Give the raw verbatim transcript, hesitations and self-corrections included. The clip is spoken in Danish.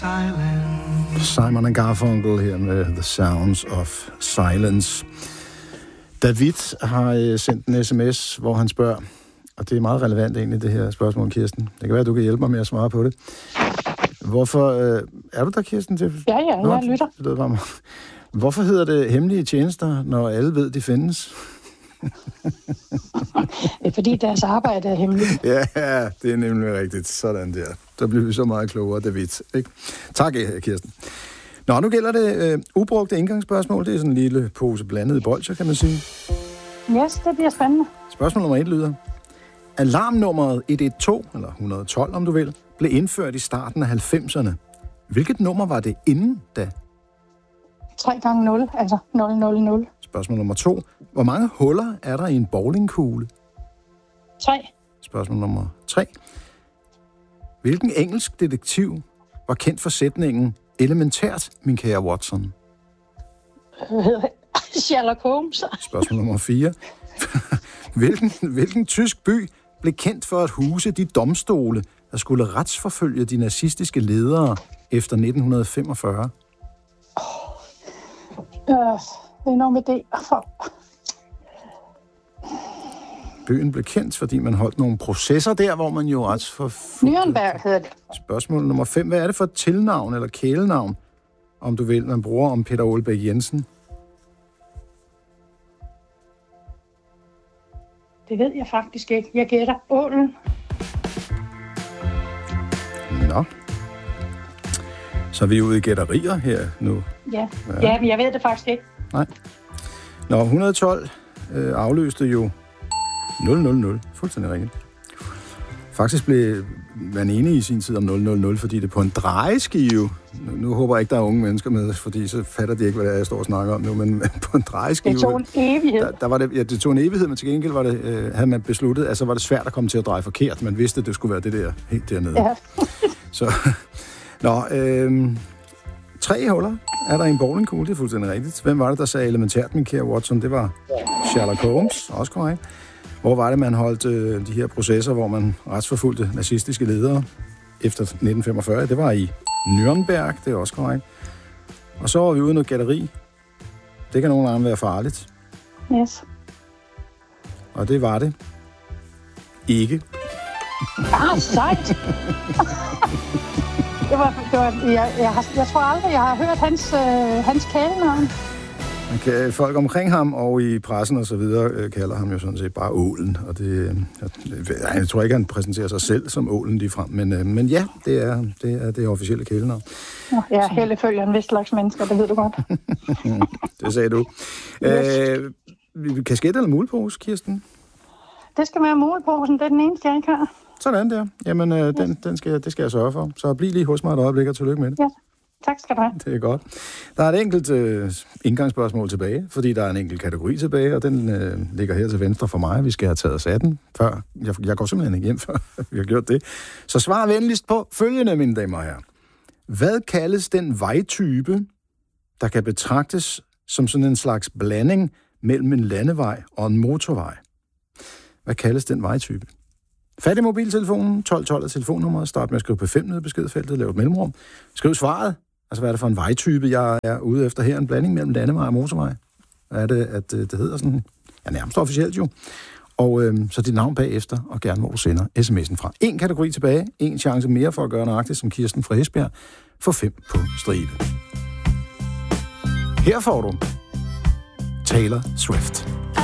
Simon and Garfunkel her med The Sounds of Silence. David har sendt en sms, hvor han spørger, og det er meget relevant egentlig, det her spørgsmål, Kirsten. Det kan være, at du kan hjælpe mig med at svare på det. Hvorfor, øh, er du der, Kirsten? Til? Ja, ja, Nå, jeg lytter. Det mig. Hvorfor hedder det hemmelige tjenester, når alle ved, de findes? Det er fordi deres arbejde er hemmeligt. Ja, det er nemlig rigtigt. Sådan der. Der bliver vi så meget klogere, David. Ikke? Tak, Kirsten. Nå, nu gælder det øh, ubrugte indgangsspørgsmål. Det er sådan en lille pose blandede bolcher, kan man sige. Yes, det bliver spændende. Spørgsmål nummer et lyder. Alarmnummeret et et to, eller et et to, om du vil, blev indført i starten af halvfemserne. Hvilket nummer var det inden da? tre gange nul, altså nul nul nul. Spørgsmål nummer to. Hvor mange huller er der i en bowlingkugle? tre. Spørgsmål nummer tre. Hvilken engelsk detektiv var kendt for sætningen elementært, min kære Watson? Sherlock Holmes. Spørgsmål nummer fire. hvilken, hvilken tysk by blev kendt for at huse de domstole, der skulle retsforfølge de nazistiske ledere efter nitten femogfyrre? Øh, det er noget med det. For... Byen blev kendt, fordi man holdt nogle processer der, hvor man jo retsforfulgte... Nürnberg hedder det. Spørgsmål nummer fem. Hvad er det for et tilnavn eller kælenavn, om du vil, man bruger om Peter Aalbæk Jensen? Det ved jeg faktisk ikke. Jeg gætter ålen. Nå. Så er vi ude i gætterier her nu. Ja, ja. ja men jeg ved det faktisk ikke. Nej. Nå, et hundrede og tolv øh, afløste jo nul nul nul. Fuldstændig rigtigt. Faktisk blev man enig i sin tid om nul nul nul, fordi det på en drejeskive... Nu, nu håber jeg ikke, der er unge mennesker med, fordi så fatter de ikke, hvad det er, jeg står og snakker om nu, men på en drejeskive... Det tog en evighed. Der, der var det, ja, det tog en evighed, men til gengæld var det, øh, havde man besluttet, at så var det svært at komme til at dreje forkert. Man vidste, at det skulle være det der helt dernede. Ja. Så... Nå, øh, tre huller er der i en bowlingkugle, det er fuldstændig rigtigt. Hvem var det, der sagde elementært, min kære Watson? Det var Sherlock Holmes, også korrekt. Hvor var det, man holdt øh, de her processer, hvor man retsforfulgte nazistiske ledere efter nitten femogfyrre? Det var i Nürnberg, det er også korrekt. Og så var vi ude i noget gætteri. Det kan nogle gange være farligt. Yes. Og det var det ikke. Ah, sejt! det var, det var, jeg, jeg, har, jeg tror aldrig, jeg har hørt hans, øh, hans kælenavn. Okay, folk omkring ham og i pressen og så videre øh, kalder ham jo sådan set bare Ålen. Og det, jeg, jeg tror ikke, han præsenterer sig selv som Ålen ligefrem. Men, øh, men ja, det er det, er det officielle kælenavn. Ja, Helle følger en vis slags mennesker, det ved du godt. Det sagde du. Yes. Øh, kasket eller mulepose, Kirsten? Det skal være muleposen, det er den eneste, jeg ikke har. Sådan der. Jamen, øh, den, den skal, det skal jeg sørge for. Så bliv lige hos mig et øjeblik, og tillykke med det. Ja, tak skal du have. Det er godt. Der er et enkelt øh, indgangsspørgsmål tilbage, fordi der er en enkelt kategori tilbage, og den øh, ligger her til venstre for mig. Vi skal have taget os af den før. Jeg, jeg går simpelthen ikke hjem, før vi har gjort det. Så svar venligst på følgende, mine damer og herrer. Hvad kaldes den vejtype, der kan betragtes som sådan en slags blanding mellem en landevej og en motorvej? Hvad kaldes den vejtype? Fat i mobiltelefonen, tolv tolv er telefonnummeret, start med at skrive P fem nede i beskedfeltet, lav et mellemrum. Skriv svaret. Altså, hvad er det for en vejtype, jeg er ude efter her? En blanding mellem landevej og motorvej. Hvad er det, at det hedder sådan? Ja, nærmest officielt jo. Og øh, så dit navn bagefter, og gerne hvor du sender sms'en fra. En kategori tilbage, en chance mere for at gøre nøjagtigt som Kirsten fra Esbjerg. For fem på stribe. Her får du Taylor Swift.